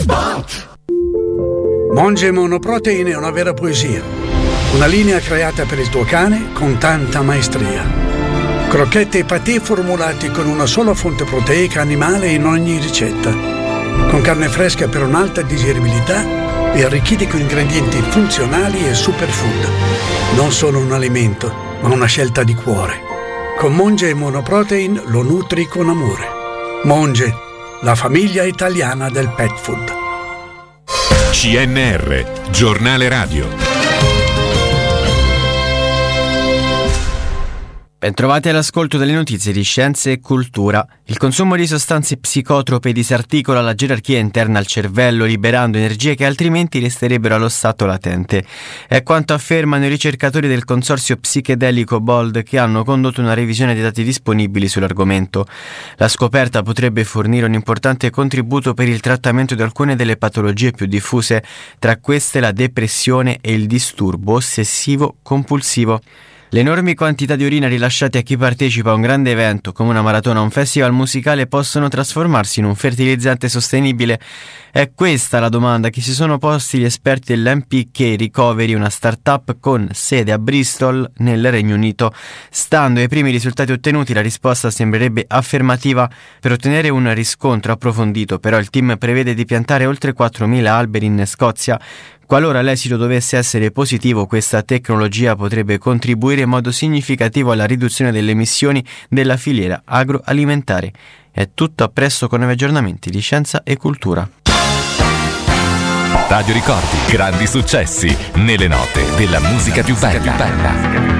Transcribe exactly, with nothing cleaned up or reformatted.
Monge Monoprotein è una vera poesia. Una linea creata per il tuo cane con tanta maestria. Crocchette e patè formulati con una sola fonte proteica animale in ogni ricetta. Con carne fresca per un'alta digeribilità e arricchiti con ingredienti funzionali e superfood. Non solo un alimento, ma una scelta di cuore. Con Monge Monoprotein lo nutri con amore. Monge, la famiglia italiana del pet food. C N R, giornale radio. Bentrovati all'ascolto delle notizie di Scienze e Cultura. Il consumo di sostanze psicotrope disarticola la gerarchia interna al cervello, liberando energie che altrimenti resterebbero allo stato latente. È quanto affermano i ricercatori del consorzio psichedelico BOLD, che hanno condotto una revisione dei dati disponibili sull'argomento. La scoperta potrebbe fornire un importante contributo per il trattamento di alcune delle patologie più diffuse, tra queste la depressione e il disturbo ossessivo-compulsivo. Le enormi quantità di urina rilasciate a chi partecipa a un grande evento come una maratona o un festival musicale possono trasformarsi in un fertilizzante sostenibile? È questa la domanda che si sono posti gli esperti dell'M P K Recovery, una startup con sede a Bristol nel Regno Unito. Stando ai primi risultati ottenuti, la risposta sembrerebbe affermativa. Per ottenere un riscontro approfondito, però, il team prevede di piantare oltre quattromila alberi in Scozia. Qualora l'esito dovesse essere positivo, questa tecnologia potrebbe contribuire in modo significativo alla riduzione delle emissioni della filiera agroalimentare. È tutto, a presto con nuovi aggiornamenti di Scienza e Cultura. Radio Ricordi, grandi successi nelle note della musica più bella.